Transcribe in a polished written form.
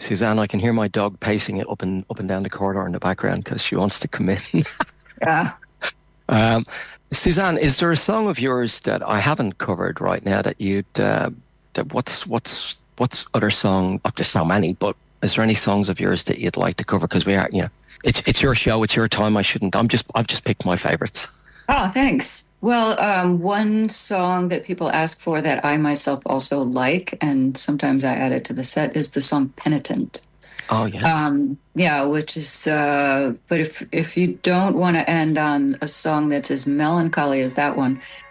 Suzanne, I can hear my dog pacing it up and down the corridor in the background because she wants to come in. Yeah. Um, Suzanne, is there a song of yours that I haven't covered right now that what's other song? Up to so many, but is there any songs of yours that you'd like to cover? Because we are, it's your show, it's your time. I shouldn't. I've just picked my favorites. Oh, thanks. Well, one song that people ask for that I myself also like, and sometimes I add it to the set, is the song Penitent. Oh yeah. Yeah, which is, but if you don't want to end on a song that's as melancholy as that one,